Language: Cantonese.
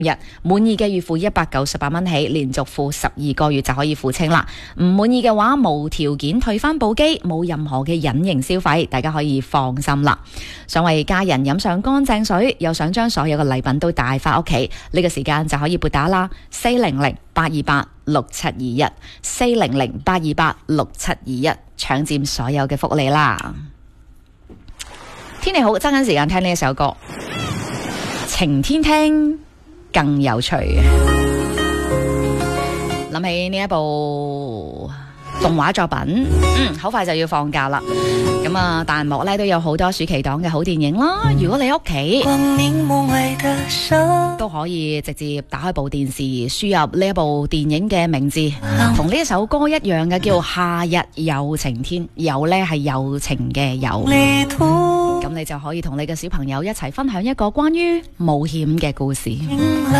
日，滿意嘅月付198蚊起，連續付12個月就可以付清啦。唔滿意嘅話，無條件退翻部機，冇任何嘅隱形消費，大家可以放心啦。想為家人飲上乾淨水，又想將所有嘅禮品都帶翻屋企，呢個時間就可以撥打啦，400-828-6721 400-828-6721，搶佔所有嘅福利啦。天氣好，揸緊時間聽呢一首歌，晴天聽更有趣。諗起呢一部動畫作品，好快就要放假啦。咁啊，大幕咧都有好多暑期檔嘅好電影啦。如果你屋企都可以直接打開部電視，輸入呢一部電影嘅名字，同呢一首歌一樣嘅，叫夏日有晴天。有呢係有情嘅有，咁你就可以同你嘅小朋友一齊分享一個關於冒險嘅故事。